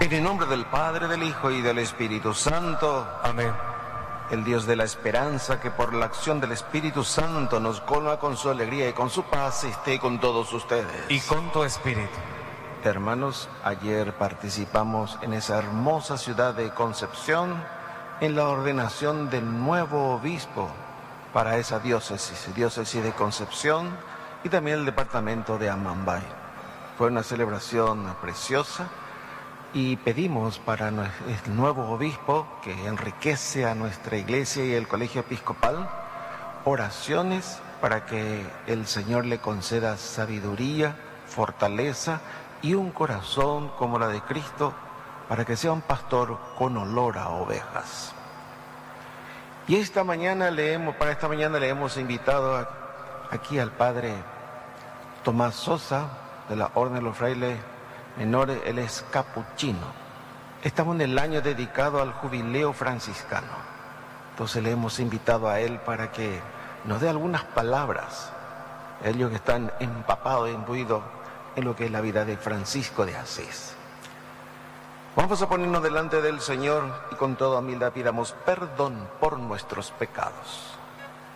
En el nombre del Padre, del Hijo y del Espíritu Santo. Amén. El Dios de la esperanza, que por la acción del Espíritu Santo nos colma con su alegría y con su paz, esté con todos ustedes. Y con tu espíritu. Hermanos, ayer participamos en esa hermosa ciudad de Concepción en la ordenación del nuevo obispo para esa diócesis de Concepción y también el departamento de Amambay. Fue una celebración preciosa y pedimos para el nuevo obispo, que enriquece a nuestra iglesia y el colegio episcopal, oraciones para que el Señor le conceda sabiduría, fortaleza y un corazón como la de Cristo, para que sea un pastor con olor a ovejas. Y para esta mañana le hemos invitado aquí al padre Tomás Sosa, de la Orden de los Frailes Menores. Él es capuchino. Estamos en el año dedicado al jubileo franciscano. Entonces le hemos invitado a él para que nos dé algunas palabras, ellos que están empapados, imbuidos en lo que es la vida de Francisco de Asís. Vamos a ponernos delante del Señor y con toda humildad pidamos perdón por nuestros pecados.